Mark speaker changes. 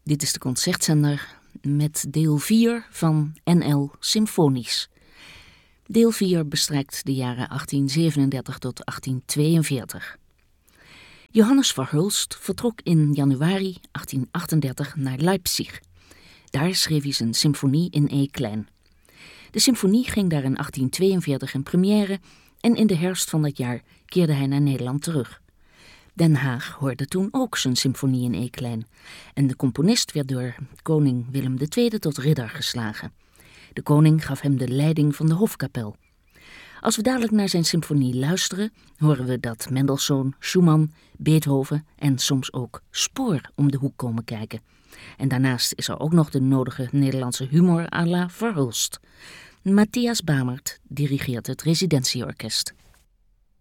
Speaker 1: Dit is de Concertzender met deel 4 van NL Symfonisch. Deel 4 bestrijkt de jaren 1837 tot 1842. Johannes Verhulst vertrok in januari 1838 naar Leipzig. Daar schreef hij zijn symfonie in E-klein. De symfonie ging daar in 1842 in première en in de herfst van dat jaar keerde hij naar Nederland terug. Den Haag hoorde toen ook zijn symfonie in E-klein en de componist werd door koning Willem II tot ridder geslagen. De koning gaf hem de leiding van de hofkapel. Als we dadelijk naar zijn symfonie luisteren, horen we dat Mendelssohn, Schumann, Beethoven en soms ook Spohr om de hoek komen kijken. En daarnaast is er ook nog de nodige Nederlandse humor à la Verhulst. Matthias Bamert dirigeert het residentieorkest.